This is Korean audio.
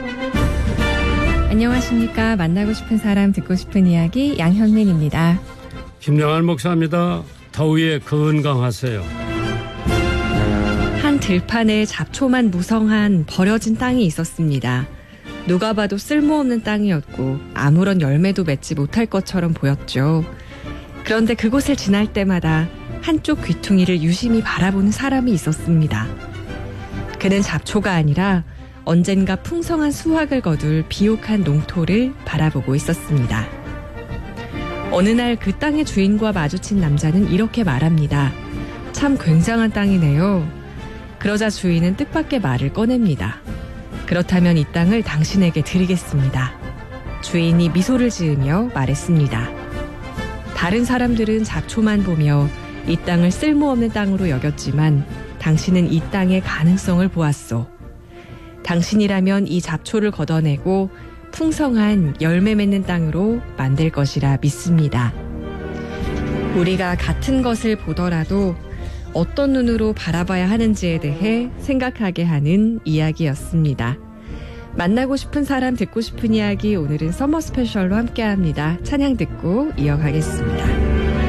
안녕하십니까. 만나고 싶은 사람 듣고 싶은 이야기 양현민입니다. 김영환 목사입니다. 더위에 건강하세요. 한 들판에 잡초만 무성한 버려진 땅이 있었습니다. 누가 봐도 쓸모없는 땅이었고 아무런 열매도 맺지 못할 것처럼 보였죠. 그런데 그곳을 지날 때마다 한쪽 귀퉁이를 유심히 바라보는 사람이 있었습니다. 그는 잡초가 아니라 언젠가 풍성한 수확을 거둘 비옥한 농토를 바라보고 있었습니다. 어느 날 그 땅의 주인과 마주친 남자는 이렇게 말합니다. 참 굉장한 땅이네요. 그러자 주인은 뜻밖의 말을 꺼냅니다. 그렇다면 이 땅을 당신에게 드리겠습니다. 주인이 미소를 지으며 말했습니다. 다른 사람들은 잡초만 보며 이 땅을 쓸모없는 땅으로 여겼지만 당신은 이 땅의 가능성을 보았소. 당신이라면 이 잡초를 걷어내고 풍성한 열매 맺는 땅으로 만들 것이라 믿습니다. 우리가 같은 것을 보더라도 어떤 눈으로 바라봐야 하는지에 대해 생각하게 하는 이야기였습니다. 만나고 싶은 사람 듣고 싶은 이야기, 오늘은 서머 스페셜로 함께합니다. 찬양 듣고 이어가겠습니다.